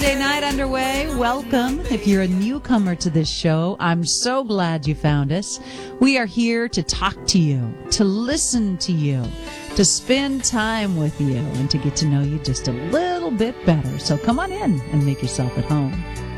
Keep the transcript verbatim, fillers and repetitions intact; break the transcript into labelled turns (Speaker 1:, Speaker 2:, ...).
Speaker 1: Wednesday night underway. Welcome. If you're a newcomer to this show, I'm so glad you found us. We are here to talk to you, to listen to you, to spend time with you, and to get to know you just a little bit better. So come on in and make yourself at home.